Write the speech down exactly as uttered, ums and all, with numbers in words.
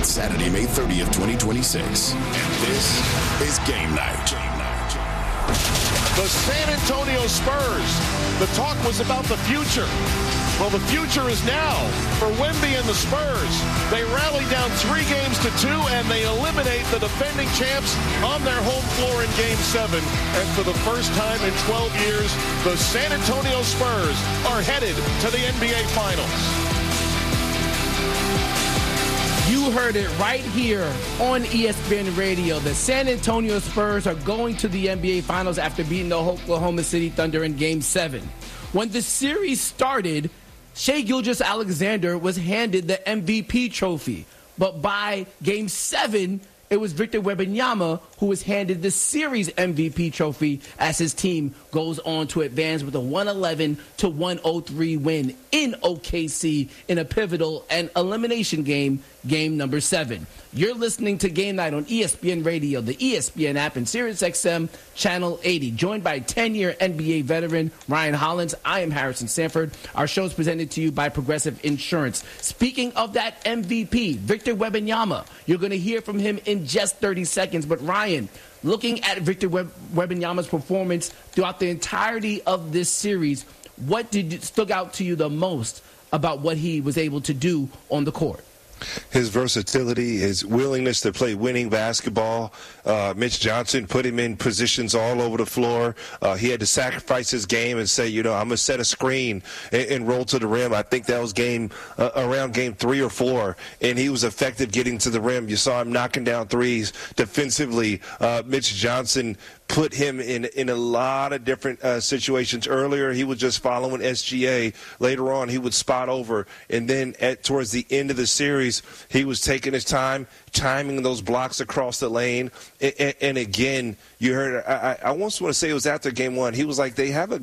Saturday, May thirtieth, twenty twenty-six. And this is Game Night. The San Antonio Spurs. The talk was about the future. Well, the future is now for Wemby and the Spurs. They rally down three games to two, and they eliminate the defending champs on their home floor in Game seven. And for the first time in twelve years, the San Antonio Spurs are headed to the N B A Finals. You heard it right here on E S P N Radio. The San Antonio Spurs are going to the N B A Finals after beating the Oklahoma City Thunder in Game seven. When the series started, Shai Gilgeous-Alexander was handed the M V P trophy. But by Game seven, it was Victor Wembanyama who was handed the series M V P trophy as his team goes on to advance with a one eleven to one oh three win in O K C in a pivotal and elimination game, game number seven. You're listening to Game Night on E S P N Radio, the E S P N app, and SiriusXM Channel eighty. Joined by ten-year N B A veteran Ryan Hollins, I am Harrison Sanford. Our show is presented to you by Progressive Insurance. Speaking of that M V P, Victor Wembanyama, you're going to hear from him in just thirty seconds. But Ryan, looking at Victor Web- Wembanyama's performance throughout the entirety of this series, what did you, stuck out to you the most about what he was able to do on the court? His versatility, his willingness to play winning basketball. Uh, Mitch Johnson put him in positions all over the floor. Uh, he had to sacrifice his game and say, you know, I'm going to set a screen and, and roll to the rim. I think that was game uh, around game three or four, and he was effective getting to the rim. You saw him knocking down threes defensively. Uh, Mitch Johnson put him in in a lot of different uh, situations. Earlier, he was just following S G A. Later on, he would spot over. And then at towards the end of the series, he was taking his time, timing those blocks across the lane. And, and, and again, you heard, I, I almost want to say it was after game one. He was like, they have a